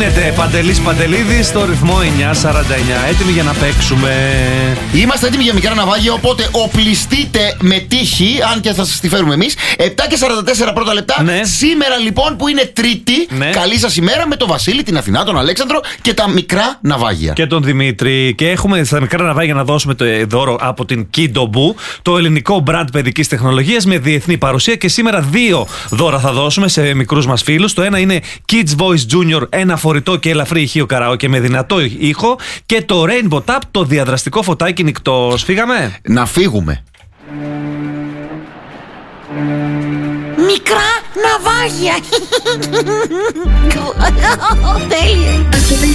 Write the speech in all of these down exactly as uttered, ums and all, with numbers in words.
γίνεται? Παντελής Παντελίδης στο ρυθμό εννιά σαράντα εννιά. Έτοιμοι για να παίξουμε. Είμαστε έτοιμοι για μικρά ναυάγια, οπότε οπλιστείτε με τύχη, αν και θα σας τη φέρουμε εμείς. επτά και σαράντα τέσσερα πρώτα λεπτά. Ναι. Σήμερα λοιπόν που είναι Τρίτη, ναι. Καλή σας ημέρα με τον Βασίλη, την Αθηνά, τον Αλέξανδρο και τα μικρά ναυάγια. Και τον Δημήτρη. Και έχουμε στα μικρά ναυάγια να δώσουμε το δώρο από την Kidobu, το ελληνικό brand παιδικής τεχνολογίας με διεθνή παρουσία. Και σήμερα δύο δώρα θα δώσουμε σε μικρούς μας φίλους. Το ένα είναι Kids Voice Junior, ένα φορητό και ελαφρύ ηχείο καραόκε με δυνατό ήχο. Και το Rainbow Tap, το διαδραστικό φωτάκι νυκτός. Φύγαμε. Να φύγουμε. Μικρά ναυάγια. Τέλεια.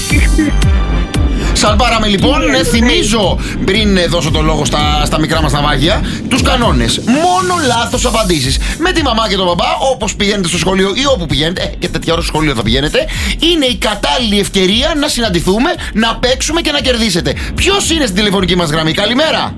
Σαν πάραμε λοιπόν, ναι, θυμίζω πριν δώσω το λόγο στα, στα μικρά μας ναυάγια τους κανόνες. Μόνο λάθος απαντήσεις. Με τη μαμά και τον μπαμπά, όπως πηγαίνετε στο σχολείο ή όπου πηγαίνετε, ε, και τέτοια ώρα στο σχολείο θα πηγαίνετε, είναι η κατάλληλη ευκαιρία να συναντηθούμε, να παίξουμε και να κερδίσετε. Ποιος είναι στην τηλεφωνική μας γραμμή? Καλημέρα.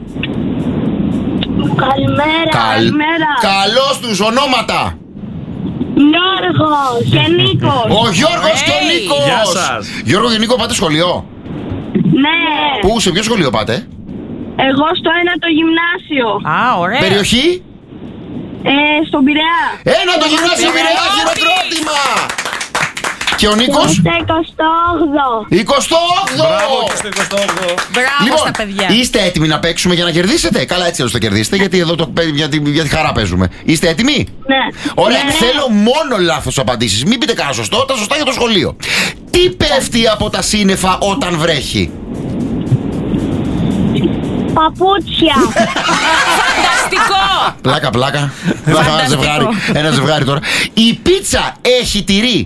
Καλημέρα. Καλ... Καλημέρα. Καλώς τους, ονόματα. Γιώργος και Νίκος. Ο Γιώργος hey, και ο Νίκος. Γεια σας. Γιώργο και Νίκο, πάτε σχολείο? Ναι. Πού, σε ποιο σχολείο πάτε? Εγώ στο ένατο γυμνάσιο. Α, ωραία. Περιοχή? Ε, στον Πειραιά. Ένατο γυμνάσιο Πειραιά, χειροκρότημα. Και ο Νίκος? Στο εικοστό όγδοο. εικοστό όγδοο. Μπράβο και στο εικοστό όγδοο. Μπράβο Λοιπόν, στα παιδιά. είστε έτοιμοι να παίξουμε για να κερδίσετε? Καλά, έτσι θα το κερδίσετε, γιατί εδώ το, για, τη, για τη χαρά παίζουμε. Είστε έτοιμοι? Ναι. Ωραία, Ναι. θέλω μόνο λάθος απαντήσεις. Μην πείτε κανένα σωστό, τα σωστά για το σχολείο. Τι πέφτει από τα σύννεφα όταν βρέχει? Παπούτσια. Φανταστικό. Πλάκα, πλάκα. Πλάκα, ένα ζευγάρι, ένα ζευγάρι τώρα. Η πίτσα έχει τυρί?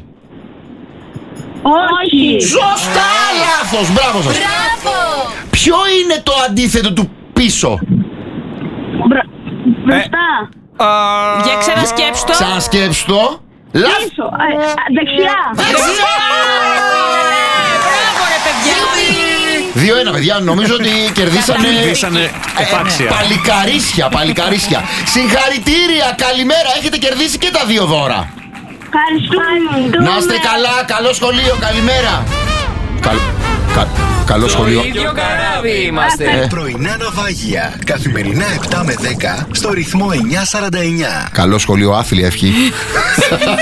Όχι. Σωστά, λάθος, μπράβο σας. Μπράβο. Ποιο είναι το αντίθετο του πίσω? Μπρα... Μπροστά. Για ξανασκέψου το. Ξανασκέψου το. Λάθος. Πίσω. Ε, ε, δεξιά. Δεξιά. Μπράβο ρε παιδιά. δύο ένα, παιδιά, νομίζω ότι κερδίσανε. Κερδίσανε επάξια. Παλικαρίσια, παλικαρίσια. Συγχαρητήρια, καλημέρα, έχετε κερδίσει και τα δύο δώρα. Ευχαριστούμε. Να είστε καλά, καλό σχολείο, καλημέρα. Καλ... Κα... Καλό σχολείο. Το ίδιο καράβι είμαστε. Πρωινά ναυάγια. Καθημερινά επτά με δέκα στο ρυθμό εννιά σαράντα εννιά. Καλό σχολείο, άθλια ευχή.